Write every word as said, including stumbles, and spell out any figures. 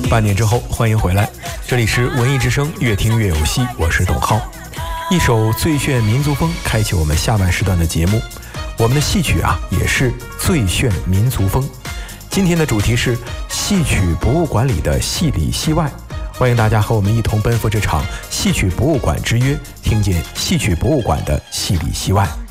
半点之后，欢迎回来，这里是文艺之声，越听越有戏，我是董浩。一首最炫民族风开启我们下半时段的节目，我们的戏曲啊也是最炫民族风。今天的主题是戏曲博物馆里的戏里戏外，欢迎大家和我们一同奔赴这场戏曲博物馆之约，听见戏曲博物馆的戏里戏外。